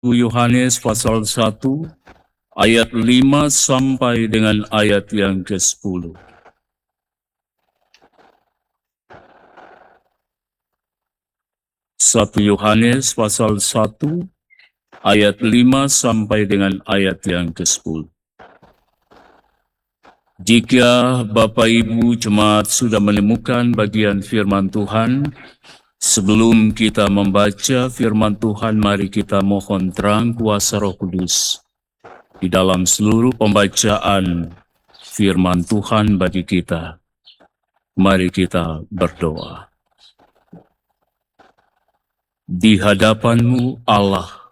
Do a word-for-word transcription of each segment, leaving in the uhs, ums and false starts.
Yohanes pasal satu ayat lima sampai dengan ayat yang kesepuluh. satu Yohanes pasal satu ayat lima sampai dengan ayat yang kesepuluh. Jika Bapak Ibu Jemaat sudah menemukan bagian firman Tuhan, sebelum kita membaca firman Tuhan, mari kita mohon terang kuasa Roh Kudus di dalam seluruh pembacaan firman Tuhan bagi kita. Mari kita berdoa. Di hadapan-Mu Allah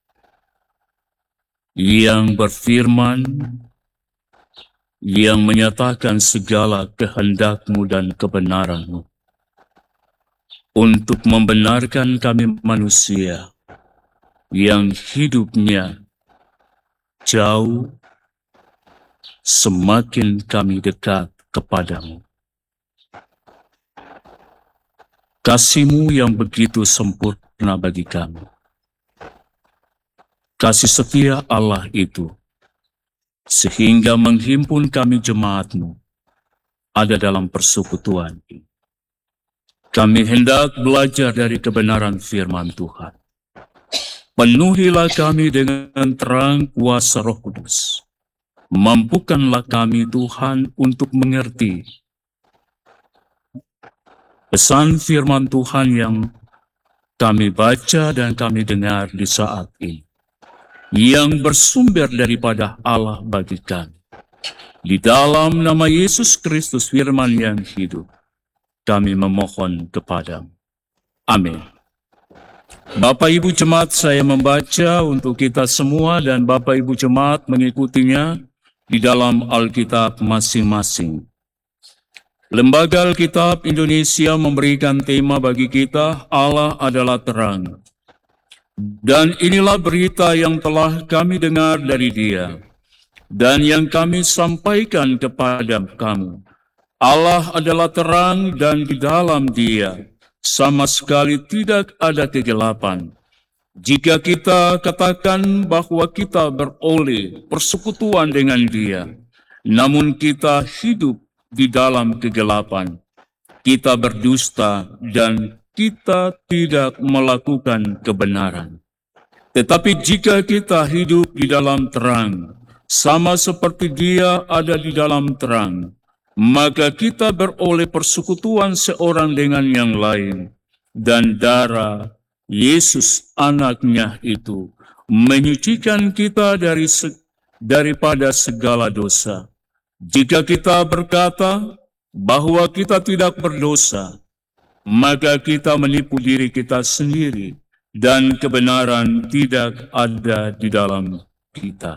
yang berfirman, yang menyatakan segala kehendak-Mu dan kebenaran-Mu, untuk membenarkan kami manusia yang hidupnya jauh, semakin kami dekat kepadamu. Kasih-Mu yang begitu sempurna bagi kami. Kasih setia Allah itu, sehingga menghimpun kami jemaat-Mu ada dalam persekutuan ini. Kami hendak belajar dari kebenaran firman Tuhan. Penuhilah kami dengan terang kuasa Roh Kudus. Mampukanlah kami Tuhan untuk mengerti pesan firman Tuhan yang kami baca dan kami dengar di saat ini, yang bersumber daripada Allah bagi kami. Di dalam nama Yesus Kristus firman yang hidup, kami memohon kepadamu. Amin. Bapak Ibu Jemaat, saya membaca untuk kita semua dan Bapak Ibu Jemaat mengikutinya di dalam Alkitab masing-masing. Lembaga Alkitab Indonesia memberikan tema bagi kita, Allah adalah terang. Dan inilah berita yang telah kami dengar dari Dia, dan yang kami sampaikan kepada kamu. Allah adalah terang dan di dalam Dia sama sekali tidak ada kegelapan. Jika kita katakan bahwa kita beroleh persekutuan dengan Dia, namun kita hidup di dalam kegelapan, kita berdusta dan kita tidak melakukan kebenaran. Tetapi jika kita hidup di dalam terang, sama seperti Dia ada di dalam terang, maka kita beroleh persekutuan seorang dengan yang lain, dan darah Yesus anaknya itu menyucikan kita dari se daripada segala dosa. Jika kita berkata bahwa kita tidak berdosa, maka kita menipu diri kita sendiri, dan kebenaran tidak ada di dalam kita.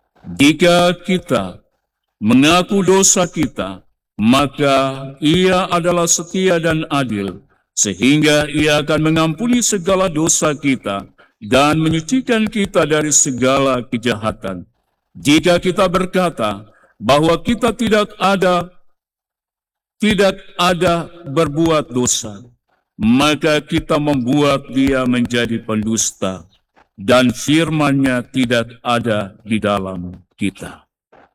Jika kita mengaku dosa kita, maka Ia adalah setia dan adil, sehingga Ia akan mengampuni segala dosa kita dan menyucikan kita dari segala kejahatan. Jika kita berkata bahwa kita tidak ada tidak ada berbuat dosa, maka kita membuat Dia menjadi pendusta, dan firman-Nya tidak ada di dalam kita.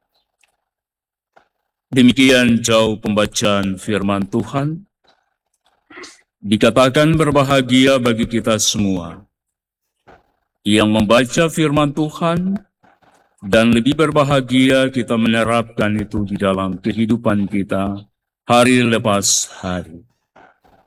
Demikian jauh pembacaan firman Tuhan. Dikatakan berbahagia bagi kita semua yang membaca firman Tuhan, dan lebih berbahagia kita menerapkan itu di dalam kehidupan kita hari lepas hari.